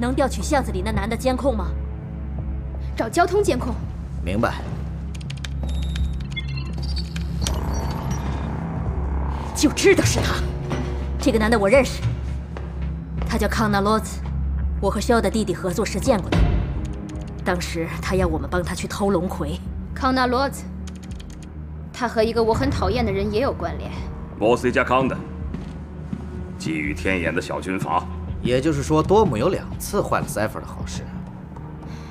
能调取巷子里那男的监控吗？ 找交通监控。 明白。 就知道是他。这个男的我认识，他叫康纳罗兹，我和肖的弟弟合作时见过他。当时他要我们帮他去偷龙葵。 康纳罗兹，他和一个我很讨厌的人也有关联。 莫西加康的，觊觎天眼的小军阀。 也就是说，多姆有2次坏了 Cipher 的好事。